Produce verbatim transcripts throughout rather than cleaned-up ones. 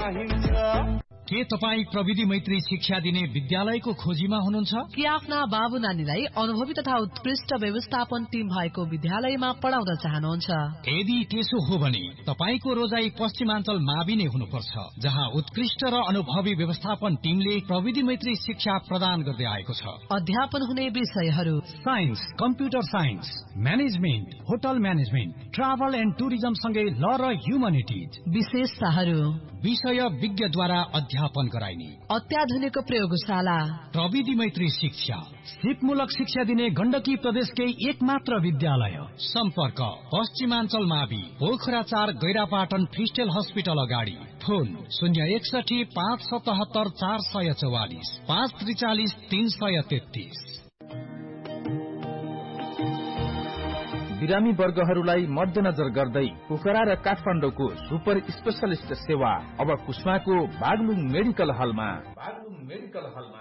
चाहिन्छ। के तपाईँ प्रविधि मैत्री शिक्षा दिने विद्यालयको खोजीमा हुनुहुन्छ? कि आफ्ना बाबु नानीलाई अनुभवी तथा उत्कृष्ट व्यवस्थापन टिम भएको विद्यालयमा पढाउन चाहनुहुन्छ? यदि त्यसो हो भने तपाईको रोजाई पश्चिमाञ्चल मावि नै हुनुपर्छ, जहाँ उत्कृष्ट र अनुभवी व्यवस्थापन टिमले प्रविधि मैत्री शिक्षा प्रदान गर्दै आएको छ। अध्यापन हुने विषयहरू science, computer science, management, hotel management, travel and tourism सँगै ल र ह्युमनिटिज। विशेषताहरू विषय विज्ञद्वारा अध्यापन गराइने अत्याधुनिक प्रयोगशाला, प्रविधि मैत्री शिक्षा, सिपमूलक शिक्षा दिने गण्डकी प्रदेशकै एक मात्र विद्यालय। सम्पर्क पश्चिमाञ्चल मावि, पोखरा चार, गैरापाटन क्रिस्टल हस्पिटल अगाडि। फोन शून्य एकसठी पाँच सतहत्तर चार सय चौवालिस, पाँच त्रिचालिस तीन सय तेत्तीस। बिरामी वर्गहरूलाई मध्यनजर गर्दै पोखरा र काठमाडौँको सुपर स्पेशलिस्ट सेवा अब कुस्माको बागलुङ मेडिकल हलमा। बागलुङ मेडिकल हलमा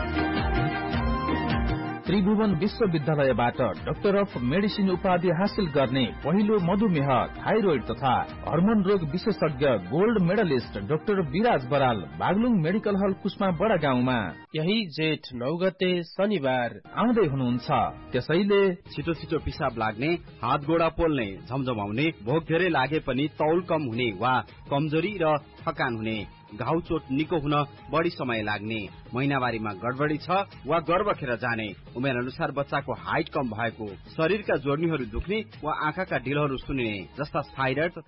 त्रिभुवन विश्वविद्यालयबाट डाक्टर अफ मेडिसिन उपाधि हासिल गर्ने पहिलो मधुमेह, थाइरोइड तथा हर्मोन रोग विशेषज्ञ गोल्ड मेडलिस्ट डाक्टर विराज बराल बागलुङ मेडिकल हल कुस्मा बडा गाउँमा यही जेठ नौ गते शनिबार आउँदै हुनुहुन्छ। त्यसैले छिटो छिटो पिसाब लाग्ने, हात गोडा पोल्ने, झमझमाउने, भोक धेरै लागे पनि तौल कम हुने वा कमजोरी र थकान हुने, घाउ चोट निको हुन बढी समय लाग्ने, महिनावारीमा गडबडी छ वा गर्भ खेर जाने, उमेर अनुसार बच्चाको हाइट कम भएको, शरीरका जोड्नीहरू दुख्ने वा आँखाका ढिलहरू सुनिने जस्ता थाइरोइड तथा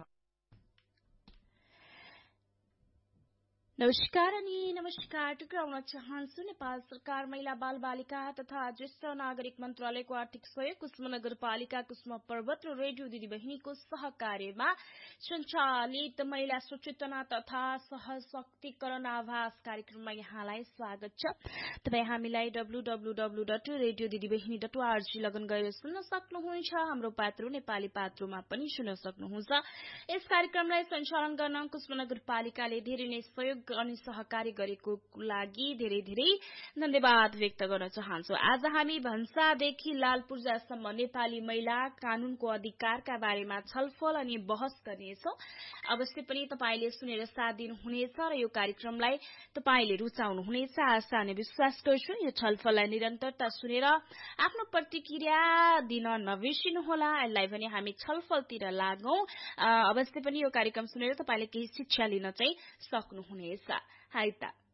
नमस्कार अनि नमस्कार टुक्राउन चाहन्छु। नेपाल सरकार महिला बाल बालिका तथा ज्येष्ठ नागरिक मन्त्रालयको आर्थिक सहयोग कुस्मा नगरपालिका कुस्मा पर्वत र रेडियो दिदी बहिनीको सहकार्यमा सञ्चालित महिला सचेतना तथा सशक्तिकरण आभास कार्यक्रममा यहाँलाई स्वागत छ। तपाई हामीलाई W W W dot radio दिदी बहिनी डट ओआरजी लगन गरेर सुन्न सक्नुहुन्छ। हाम्रो पात्रो नेपाली पात्रोमा पनि सुन्न सक्नुहुन्छ। यस कार्यक्रमलाई सञ्चालन गर्न कुस्मा नगरपालिकाले धेरै नै सहयोग अनि सहकारी गरेको लागि धेरै धेरै धन्यवाद व्यक्त गर्न चाहन्छु। आज हामी भन्सादेखि लाल पूर्जासम्म नेपाली महिला कानूनको अधिकारका बारेमा छलफल अनि बहस गर्नेछौं। अवश्य पनि तपाईले सुनेर साथ दिनुहुनेछ र यो कार्यक्रमलाई तपाईले रुचाउनुहुनेछ आशा अनि विश्वास गर्छु। यो छलफललाई निरन्तरता सुनेर आफ्नो प्रतिक्रिया दिन नबिर्सिनुहोला। यसलाई भने हामी छलफलतिर लागौं। अवश्य पनि यो कार्यक्रम सुनेर तपाईले केही शिक्षा लिन चाहिँ सक्नुहुनेछ। हाइ त